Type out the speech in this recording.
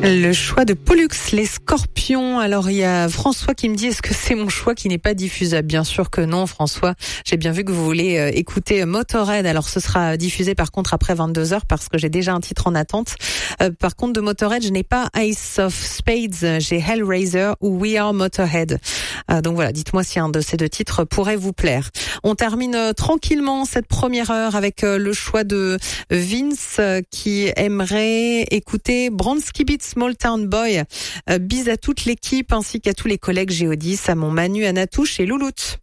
Le choix de Pollux, les Scorpions. Alors il y a François qui me dit, est-ce que c'est mon choix qui n'est pas diffusable? Bien sûr que non, François. J'ai bien vu que vous voulez écouter Motorhead. Alors ce sera diffusé par contre après 22h parce que j'ai déjà un titre en attente. Par contre de Motorhead, je n'ai pas Ace of Spades, j'ai Hellraiser ou We Are Motorhead. Donc voilà, dites-moi si un de ces deux titres pourrait vous plaire. On termine tranquillement cette première heure avec le choix de Vince qui aimerait écouter Bronski Beat Small Town Boy. Bise à toute l'équipe ainsi qu'à tous les collègues Géodis, à mon Manu, à Natouche et Louloute.